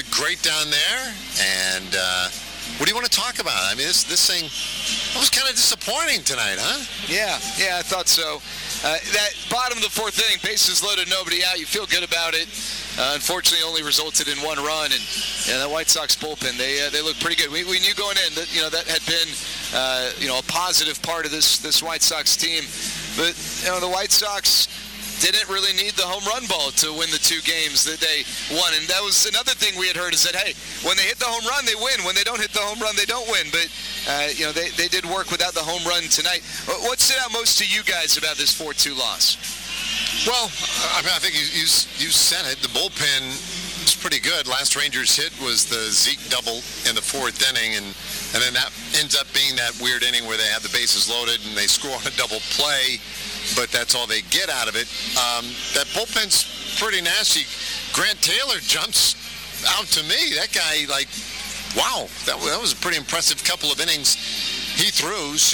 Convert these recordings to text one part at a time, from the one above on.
look great down there. And what do you want to talk about? I mean, this thing was kind of disappointing tonight, huh? Yeah, I thought so. That bottom of the fourth inning, bases loaded, nobody out. You feel good about it. Unfortunately, only resulted in one run, and the White Sox bullpen, they look pretty good. We knew going in that that had been a positive part of this White Sox team, but the White Sox didn't really need the home run ball to win the two games that they won. And that was another thing we had heard is that, hey, when they hit the home run, they win. When they don't hit the home run, they don't win. But, they did work without the home run tonight. What stood out most to you guys about this 4-2 loss? Well, I mean, I think you said it. The bullpen is pretty good. Last Rangers hit was the Zeke double in the fourth inning, and then that ends up being that weird inning where they have the bases loaded and they score on a double play, but that's all they get out of it. That bullpen's pretty nasty. Grant Taylor jumps out to me. That guy, wow, that was a pretty impressive couple of innings he threw. So,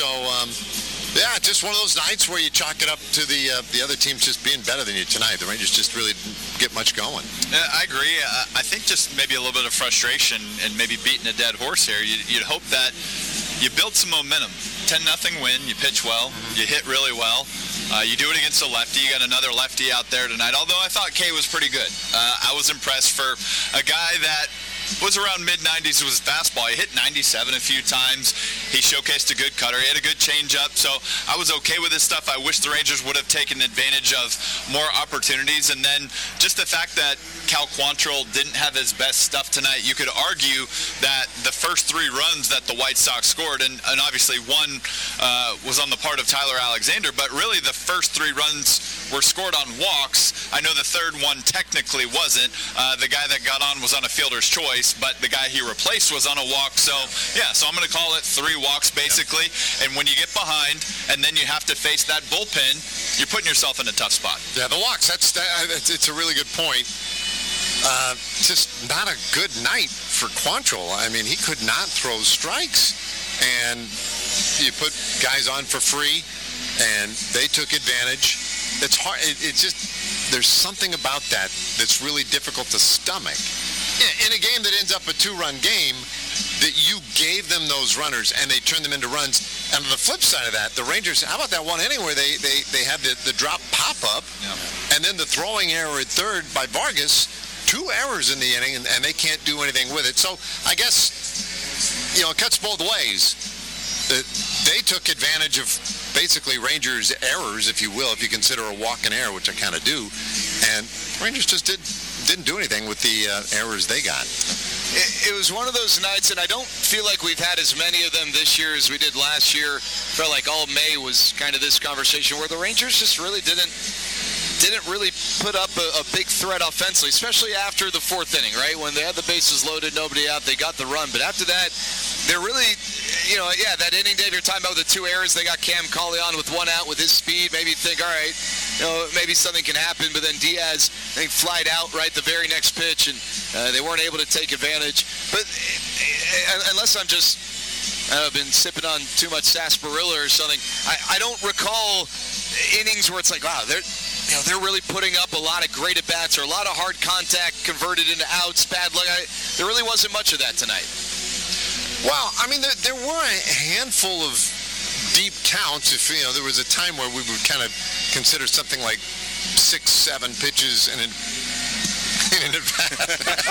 yeah, just one of those nights where you chalk it up to the other teams just being better than you tonight. The Rangers just really didn't get much going. I agree. I think just maybe a little bit of frustration and maybe beating a dead horse here. You'd hope that you build some momentum. 10-0 win, you pitch well, you hit really well. You do it against a lefty. You got another lefty out there tonight, although I thought Kay was pretty good. I was impressed for a guy that was around mid-90s with his fastball. He hit 97 a few times. He showcased a good cutter. He had a good changeup, so I was okay with his stuff. I wish the Rangers would have taken advantage of more opportunities. And then just the fact that Cal Quantrill didn't have his best stuff tonight, you could argue that the first three runs that the White Sox scored, and obviously one was on the part of Tyler Alexander, but really the first three runs were scored on walks. I know the third one technically wasn't. The guy that got on was on a fielder's choice, but the guy he replaced was on a walk. So, yeah, so I'm going to call it 3 walks basically. And when you get behind and then you have to face that bullpen, you're putting yourself in a tough spot. Yeah, the walks, it's a really good point. Just not a good night for Quantrill. I mean, he could not throw strikes. And you put guys on for free, and they took advantage. It's hard. It's just, there's something about that that's really difficult to stomach. In a game that ends up a 2-run game, that you gave them those runners and they turned them into runs. And on the flip side of that, the Rangers, how about that one inning where they had the drop pop-up, and then the throwing error at third by Vargas, 2 errors in the inning, and they can't do anything with it. So I guess, it cuts both ways. They took advantage of basically Rangers' errors, if you will, if you consider a walk and error, which I kind of do. And Rangers just didn't do anything with the errors they got. It was one of those nights, and I don't feel like we've had as many of them this year as we did last year. Felt like all May was kind of this conversation where the Rangers just really didn't really put up a big threat offensively, especially after the fourth inning, right? When they had the bases loaded, nobody out, they got the run. But after that, they're really, that inning, Dave, you're talking about the 2 errors. They got Cam Cauley on with 1 out with his speed. Maybe you think, all right, maybe something can happen. But then Diaz, I think, flied out right the very next pitch, and they weren't able to take advantage. But unless I'm just, I've been sipping on too much sarsaparilla or something, I don't recall innings where it's like, wow, they're really putting up a lot of great at-bats or a lot of hard contact converted into outs, bad luck. There really wasn't much of that tonight. Well, I mean, there were a handful of deep counts. If there was a time where we would kind of consider something like 6-7 pitches in an at-bat.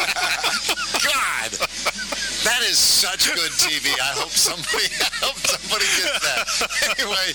God, that is such good TV. I hope somebody gets that. Anyway,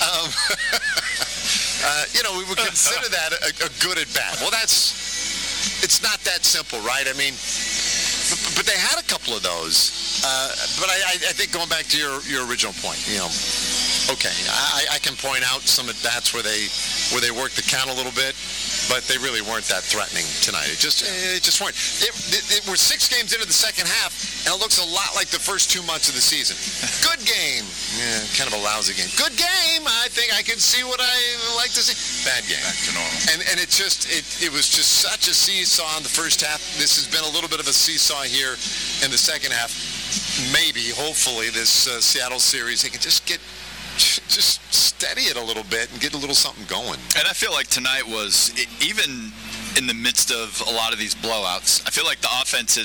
we would consider that a good at-bat. Well, it's not that simple, right? I mean, but they had a couple of those. But I think going back to your original point, okay, I can point out some at-bats where they worked the count a little bit, but they really weren't that threatening tonight. It just weren't. We're 6 games into the second half, and it looks a lot like the first 2 months of the season. Good game. Yeah, kind of a lousy game. Good game. I think I can see what I like to see. Bad game. Back to normal. And it was just such a seesaw in the first half. This has been a little bit of a seesaw here in the second half. Maybe, hopefully, this Seattle series, they can just steady it a little bit and get a little something going. And I feel like tonight was, even in the midst of a lot of these blowouts, I feel like the offense